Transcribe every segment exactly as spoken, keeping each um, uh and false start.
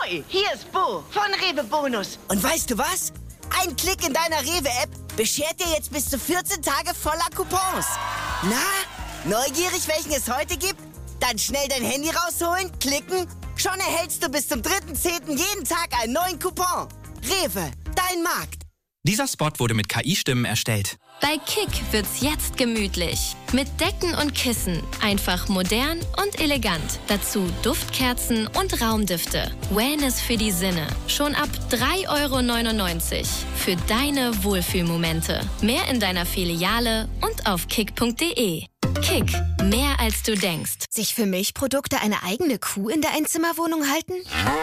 Ahoi, hier ist Bo von Rewe Bonus. Und weißt du was? Ein Klick in deiner Rewe-App beschert dir jetzt bis zu vierzehn Tage voller Coupons. Na, neugierig, welchen es heute gibt? Dann schnell dein Handy rausholen, klicken. Schon erhältst du bis zum dritten zehnten jeden Tag einen neuen Coupon. Rewe, dein Markt. Dieser Spot wurde mit K I-Stimmen erstellt. Bei Kick wird's jetzt gemütlich. Mit Decken und Kissen. Einfach modern und elegant. Dazu Duftkerzen und Raumdüfte. Wellness für die Sinne. Schon ab drei Euro neunundneunzig. Für deine Wohlfühlmomente. Mehr in deiner Filiale und auf kick punkt de. Kick. Mehr als du denkst. Sich für Milchprodukte eine eigene Kuh in der Einzimmerwohnung halten?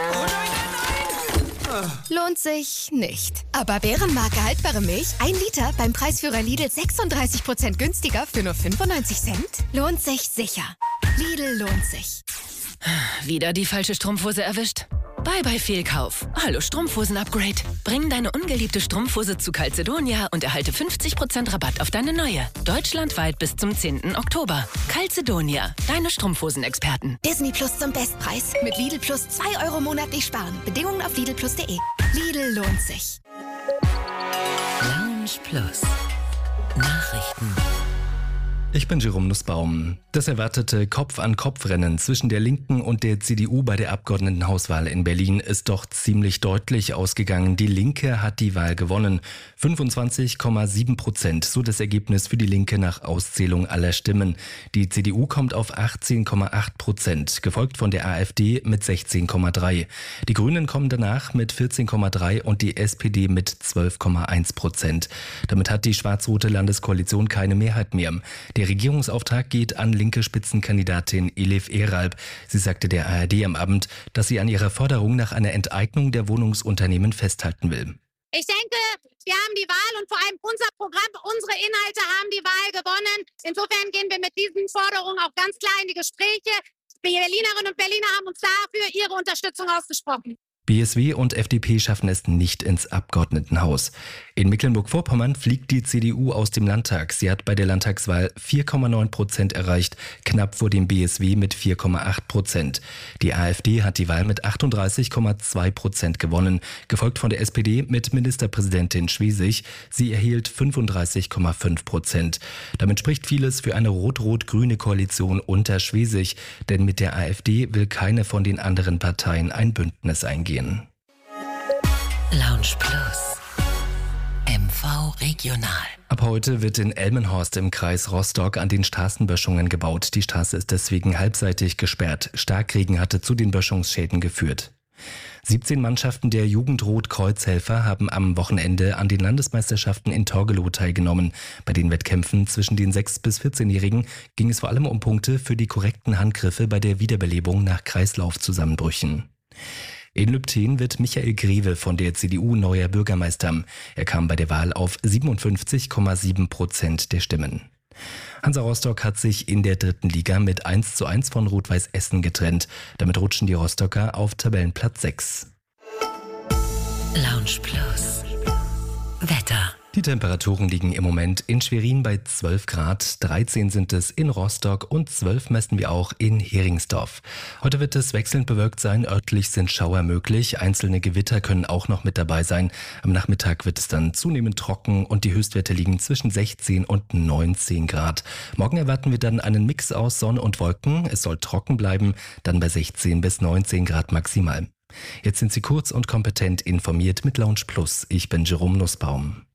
Lohnt sich nicht. Aber Bärenmarke haltbare Milch, ein Liter beim Preisführer Lidl sechsunddreißig Prozent günstiger für nur fünfundneunzig Cent? Lohnt sich sicher. Lidl lohnt sich. Wieder die falsche Strumpfhose erwischt? Bye bye Fehlkauf. Hallo Strumpfhosen-Upgrade. Bring deine ungeliebte Strumpfhose zu Calzedonia und erhalte fünfzig Prozent Rabatt auf deine neue. Deutschlandweit bis zum zehnten Oktober. Calzedonia, deine Strumpfhosen-Experten. Disney Plus zum Bestpreis. Mit Lidl Plus zwei Euro monatlich sparen. Bedingungen auf lidl plus punkt de. Lidl lohnt sich. Lounge Plus. Nachrichten. Ich bin Jerome Nussbaum. Das erwartete Kopf-an-Kopf-Rennen zwischen der Linken und der C D U bei der Abgeordnetenhauswahl in Berlin ist doch ziemlich deutlich ausgegangen. Die Linke hat die Wahl gewonnen. fünfundzwanzig Komma sieben Prozent, so das Ergebnis für die Linke nach Auszählung aller Stimmen. Die C D U kommt auf achtzehn Komma acht Prozent, gefolgt von der AfD mit sechzehn Komma drei. Die Grünen kommen danach mit vierzehn Komma drei und die S P D mit zwölf Komma eins Prozent. Damit hat die schwarz-rote Landeskoalition keine Mehrheit mehr. Der Regierungsauftrag geht an linke Spitzenkandidatin Elif Eralp. Sie sagte der A R D am Abend, dass sie an ihrer Forderung nach einer Enteignung der Wohnungsunternehmen festhalten will. Ich denke, wir haben die Wahl und vor allem unser Programm, unsere Inhalte haben die Wahl gewonnen. Insofern gehen wir mit diesen Forderungen auch ganz klar in die Gespräche. Die Berlinerinnen und Berliner haben uns dafür ihre Unterstützung ausgesprochen. B S W und F D P schaffen es nicht ins Abgeordnetenhaus. In Mecklenburg-Vorpommern fliegt die C D U aus dem Landtag. Sie hat bei der Landtagswahl vier Komma neun Prozent erreicht, knapp vor dem B S W mit vier Komma acht Prozent. Die AfD hat die Wahl mit achtunddreißig Komma zwei Prozent gewonnen, gefolgt von der S P D mit Ministerpräsidentin Schwesig. Sie erhielt fünfunddreißig Komma fünf Prozent. Damit spricht vieles für eine rot-rot-grüne Koalition unter Schwesig, denn mit der AfD will keine von den anderen Parteien ein Bündnis eingehen. Lounge Plus. M V Regional. Ab heute wird in Elmenhorst im Kreis Rostock an den Straßenböschungen gebaut. Die Straße ist deswegen halbseitig gesperrt. Starkregen hatte zu den Böschungsschäden geführt. siebzehn Mannschaften der Jugend-Rot-Kreuz-Helfer haben am Wochenende an den Landesmeisterschaften in Torgelow teilgenommen. Bei den Wettkämpfen zwischen den sechs- bis vierzehnjährigen ging es vor allem um Punkte für die korrekten Handgriffe bei der Wiederbelebung nach Kreislaufzusammenbrüchen. In Lübten wird Michael Grewe von der C D U neuer Bürgermeister. Er kam bei der Wahl auf siebenundfünfzig Komma sieben Prozent der Stimmen. Hansa Rostock hat sich in der dritten Liga mit eins zu eins von Rot-Weiß Essen getrennt. Damit rutschen die Rostocker auf Tabellenplatz sechs. Lounge Plus. Wetter. Die Temperaturen liegen im Moment in Schwerin bei zwölf Grad, dreizehn sind es in Rostock und zwölf messen wir auch in Heringsdorf. Heute wird es wechselnd bewölkt sein, örtlich sind Schauer möglich, einzelne Gewitter können auch noch mit dabei sein. Am Nachmittag wird es dann zunehmend trocken und die Höchstwerte liegen zwischen sechzehn und neunzehn Grad. Morgen erwarten wir dann einen Mix aus Sonne und Wolken, es soll trocken bleiben, dann bei sechzehn bis neunzehn Grad maximal. Jetzt sind Sie kurz und kompetent informiert mit Lounge Plus. Ich bin Jerome Nussbaum.